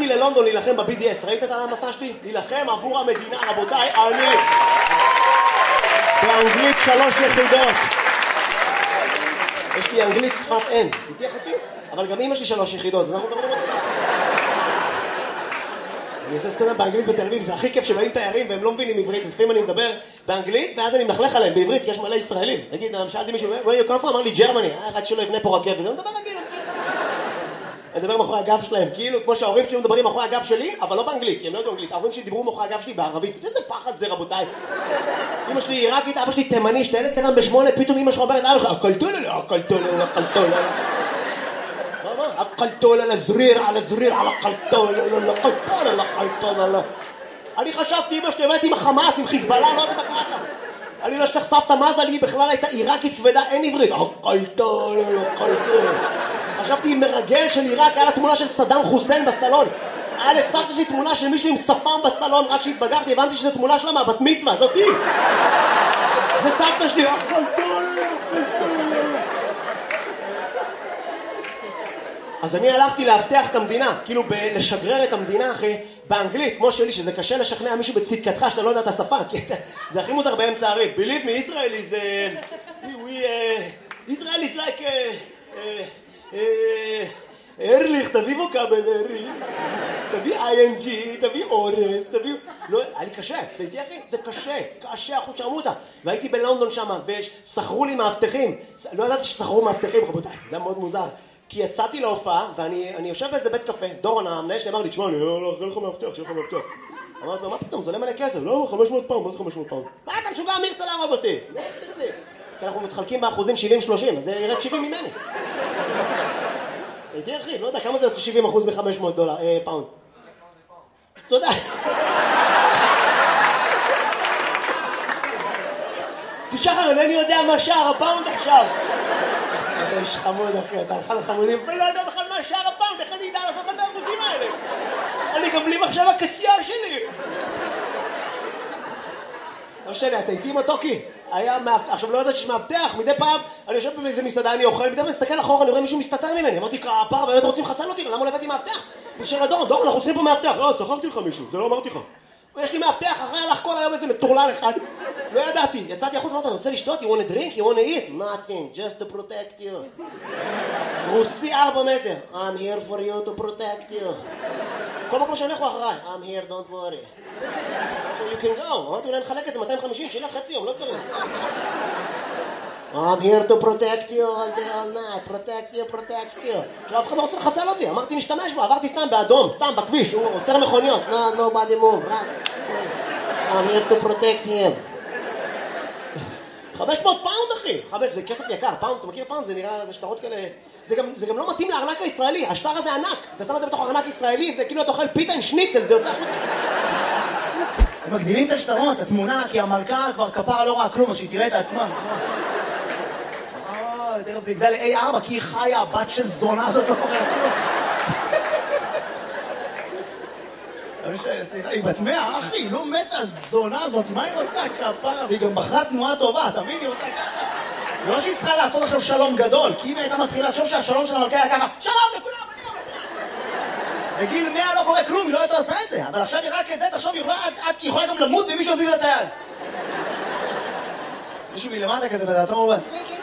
נסעתי ללונדון להילחם ב-BDS, ראית את המסע שלי? להילחם עבור המדינה, רבותיי, אני באנגלית 3 יחידות. יש לי אנגלית שפת אם, תתייח אותי? אבל גם אמא שלי 3 יחידות, אז אנחנו מדברים אותי. אני עושה סטנדאפ באנגלית בתל אביב, זה הכי כיף שבאים תיירים והם לא מבינים עברית, אז לפעמים אני מדבר באנגלית ואז אני מלכלך עליהם בעברית, כי יש מלא ישראלים. נגיד, שאלתי מישהו, where you come from? אמר לי, גרמני, רק שלא יבנה פה רכבת, ואני מדבר רגיל. אני מדבר מאחורי הגב שלהם, כאילו כמו שההורים שלי מדברים מאחורי הגב שלי, אבל לא באנגלית, כי הם לא יודעים אנגלית. ההורים שלי דיברו מאחורי הגב שלי בערבית. איזה פחד זה, רבותיי. אמא שלי עיראקית, אבא שלי תימני, שתילד קטן ב8, פתאום אמא שלך אומרת, אבא שלך, אקלטול על הזריר, על הזריר, על הקלטול, על הקלטול. אני חשבתי, אמא שלי באמת עם החמאס, עם חיזבאללה, לא יודעת מה קרה שם. אני לא אשכח סבתא מזל, היא בכלל הייתה עיראקית כבדה, אין עברית. אקלטול, אקלטול. חשבתי עם מרגל של עיראק, היה לה תמונה של סדאם חוסיין בסלון. היה לסבתא שלי תמונה של מישהו עם שפם בסלון, רק כשהתבגרתי הבנתי שזו תמונה שלה מהבת מצווה, זאתי. זה סבתא שלי, אקלטול, אקלטול. אז אני הלכתי להבטח את המדינה, כאילו לשגרר את המדינה אחי, באנגלית, כמו שלי, שזה קשה לשכנע מישהו בצדקתך שאתה לא יודע את השפה, כי זה הכי מוזר באמצע הריב. Believe me, Israel is... Israel is like... ארליך, תביא ווקאבלרי, תביא ING, תביא אורס, תביא... לא, היה לי קשה, אתה איתי אחי? זה קשה, קשה, אחוז שרמותה. והייתי בלונדון שם, ושכרו לי מאבטחים. לא ידעתי ששכרו מאבטחים, רבותיי, זה היה מאוד מוזר. כי יצאתי להופעה, ואני יושב באיזה בית קפה, דורון המנהל שלי אמר לי, תשמע, אני לא ארגל לך מאבטח, שיהיה לך מאבטח. אמרתי לו, מה פתאום, זה עולה מלא כסף? לא, 500 פאונד, מה זה 500 פאונד? מה אתה משוגע, מי ירצה להרוג אותי? כי אנחנו מתחלקים באחוזים 70-30, אז זה ירד 70 ממני. הייתי אחי, לא יודע, כמה זה יוצא 70% מ-500 פאונד? תודה. תשחר, אני יודע מה שער הפאונד עכשיו. יש חמוד אחי, אתה אחד החמודים, ולא יודע בכלל מה שער הפאונד, איך אני אדע לעשות את האחוזים האלה? אני גם בלי מחשב הכסייה שלי. לא משנה, אתה איתי מתוקי? עכשיו לא ידעתי שמאבטח, מדי פעם אני יושב באיזה מסעדה, אני אוכל, מדי פעם מסתכל אחורה, אני רואה מישהו מסתתר ממני, אמרתי, כפרה, באמת רוצים לחסל אותי, למה לא הבאתי מאבטח? בשביל לדורון, דורון, אנחנו צריכים פה מאבטח. לא, שכחתי לך מישהו, זה לא אמרתי לך. יש לי מאבטח, אחרי הלך כל היום איזה מטורלל אחד. לא ידעתי, יצאתי החוץ, אמרתי, אני רוצה לשתות, you want a drink, you want to eat? Nothing, just to protect you. רוסי 4 מטר, I'm here for you to protect you. כל מקום שאני הולך אחריי, I'm here, don't worry. You can go. אמרתי, אולי נחלק את זה 250, שילה חצי יום, לא צריך. I'm here to protect you all day, all night, protect you. עכשיו אף אחד לא רוצה לחסל אותי, אמרתי נשתמש בו, עברתי סתם באדום, סתם בכביש, הוא עוצר מכוניות. No, nobody move, right? I'm here to protect him. 500 פאונד אחי, זה כסף יקר, פאונד, אתה מכיר פאונד? זה נראה, זה שטרות כאלה, זה גם לא מתאים לארנק הישראלי, השטר הזה ענק, אתה שם את זה בתוך ארנק ישראלי, זה כאילו אתה אוכל פיתה עם שניצל, זה יוצא החוצה. הם מגדילים את השטרות, התמונה, כי המלכה כבר כפרה לא ראה כלום, אז שהיא תראה את עצמה. תראה, זה יגדל ל-A4, כי היא חיה, הבת של זונה הזאת לא קורה כלום. סליחה, היא בת 100, אחי, היא לא מתה, הזונה הזאת, מה היא רוצה כפרה? והיא גם בחרה תנועה טובה, תבין, היא רוצה ככה. זה לא שהיא צריכה לעשות עכשיו שלום גדול, כי אם הייתה מתחילה לחשוב שהשלום של המלכה היה ככה, שלום לכולם, אני אומר. בגיל 100 לא קורה כלום, היא לא הייתה עושה את זה, אבל עכשיו היא רק את זה, תחשוב, היא יכולה גם למות ומישהו יזיז את היד. מישהו מלמטה כזה, ואתה אומר, סליקי,